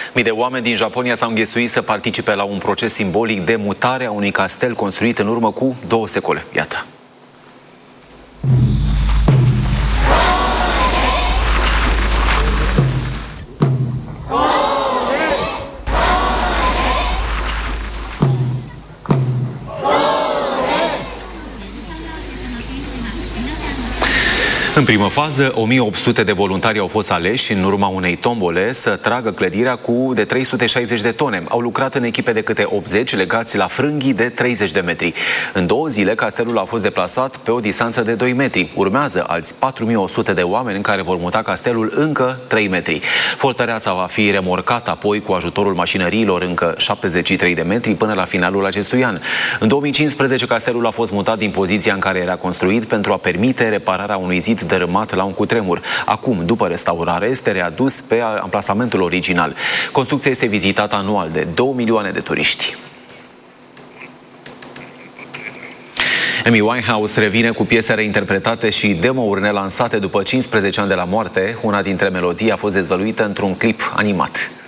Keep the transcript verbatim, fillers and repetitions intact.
Mii de oameni din Japonia s-au înghesuit să participe la un proces simbolic de mutare a unui castel construit în urmă cu două secole. Iată. În primă fază, o mie opt sute de voluntari au fost aleși în urma unei tombole să tragă clădirea cu de trei sute șaizeci de tone. Au lucrat în echipe de câte optzeci, legați la frânghii de treizeci de metri. În două zile, castelul a fost deplasat pe o distanță de doi metri. Urmează alți patru mii o sute de oameni în care vor muta castelul încă trei metri. Fortăreața va fi remorcată apoi cu ajutorul mașinăriilor încă șaptezeci și trei de metri până la finalul acestui an. În două mii cincisprezece, castelul a fost mutat din poziția în care era construit pentru a permite repararea unui zid dărâmat la un cutremur. Acum, după restaurare, este readus pe amplasamentul original. Construcția este vizitată anual de două milioane de turiști. Amy Winehouse revine cu piese reinterpretate și demo-uri nelansate după cincisprezece ani de la moarte. Una dintre melodii a fost dezvăluită într-un clip animat.